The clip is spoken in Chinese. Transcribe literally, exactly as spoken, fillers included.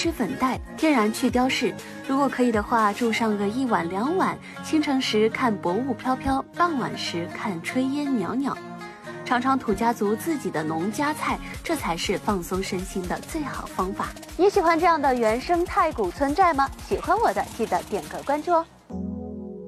吃粉黛，天然去雕饰。如果可以的话，住上个一晚两晚，清晨时看薄雾飘飘，傍晚时看炊烟袅袅。尝尝土家族自己的农家菜，这才是放松身心的最好方法。你喜欢这样的原生太古村寨吗？喜欢我的记得点个关注哦。